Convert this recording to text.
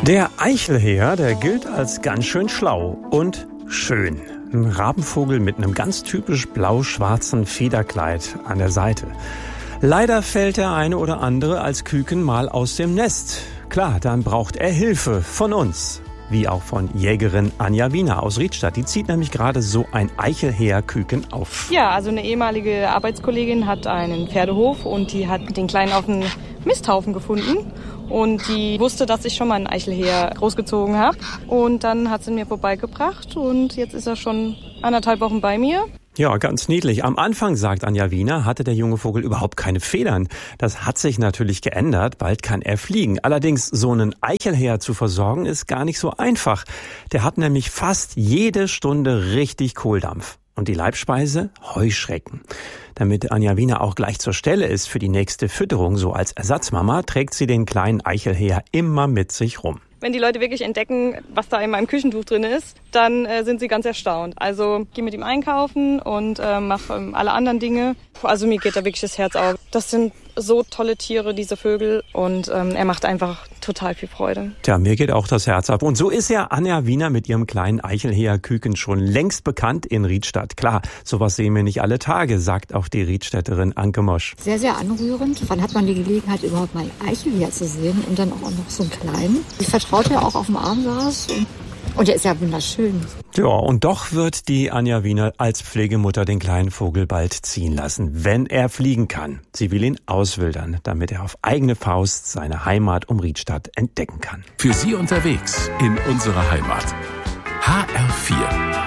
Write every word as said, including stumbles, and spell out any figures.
Der Eichelheer, der gilt als ganz schön schlau und schön. Ein Rabenvogel mit einem ganz typisch blau-schwarzen Federkleid an der Seite. Leider fällt der eine oder andere als Küken mal aus dem Nest. Klar, dann braucht er Hilfe von uns. Wie auch von Jägerin Anja Wiener aus Riedstadt. Die zieht nämlich gerade so ein Eichelheer-Küken auf. Ja, also eine ehemalige Arbeitskollegin hat einen Pferdehof und die hat den Kleinen auf dem Misthaufen gefunden. Und die wusste, dass ich schon mal einen Eichelheer großgezogen habe. Und dann hat sie ihn mir vorbeigebracht und jetzt ist er schon anderthalb Wochen bei mir. Ja, ganz niedlich. Am Anfang, sagt Anja Wiener, hatte der junge Vogel überhaupt keine Federn. Das hat sich natürlich geändert. Bald kann er fliegen. Allerdings, so einen Eichelheer zu versorgen, ist gar nicht so einfach. Der hat nämlich fast jede Stunde richtig Kohldampf. Und die Leibspeise? Heuschrecken. Damit Anja Wiener auch gleich zur Stelle ist für die nächste Fütterung, so als Ersatzmama, trägt sie den kleinen Eichelheer immer mit sich rum. Wenn die Leute wirklich entdecken, was da in meinem Küchentuch drin ist, dann äh, sind sie ganz erstaunt. Also ich gehe mit ihm einkaufen und äh, mache ähm, alle anderen Dinge. Also mir geht da wirklich das Herz auf. Das sind so tolle Tiere, diese Vögel. Und ähm, er macht einfach total viel Freude. Tja, mir geht auch das Herz ab. Und so ist ja Anja Wiener mit ihrem kleinen Eichelheer-Küken schon längst bekannt in Riedstadt. Klar, sowas sehen wir nicht alle Tage, sagt auch die Riedstädterin Anke Mosch. Sehr, sehr anrührend. Wann hat man die Gelegenheit, überhaupt mal einen Eichelheer zu sehen und dann auch noch so einen kleinen? Ich vertraute ja auch auf dem Arm saß und, und der ist ja wunderschön. Ja, und doch wird die Anja Wiener als Pflegemutter den kleinen Vogel bald ziehen lassen, wenn er fliegen kann. Sie will ihn auswildern, damit er auf eigene Faust seine Heimat um Riedstadt entdecken kann. Für Sie unterwegs in unserer Heimat. H R vier